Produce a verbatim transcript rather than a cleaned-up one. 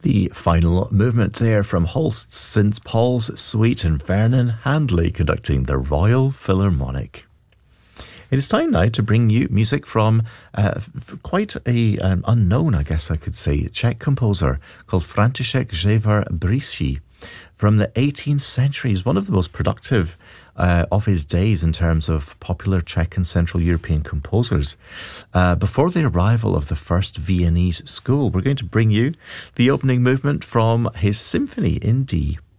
The final movement there from Holst's Saint Paul's Suite and Vernon Handley conducting the Royal Philharmonic. It is time now to bring you music from uh, quite a um, unknown, I guess I could say, Czech composer called František Řevar Břísí. From the eighteenth century, he's one of the most productive uh, of his days in terms of popular Czech and Central European composers. Uh, before the arrival of the first Viennese school, we're going to bring you the opening movement from his Symphony in D.